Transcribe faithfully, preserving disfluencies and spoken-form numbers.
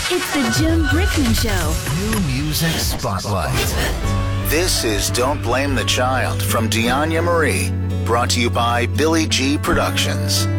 It's the Jim Brickman Show. New Music Spotlight. This is Don't Blame the Child from Deanya Marie, brought to you by Billy G Productions.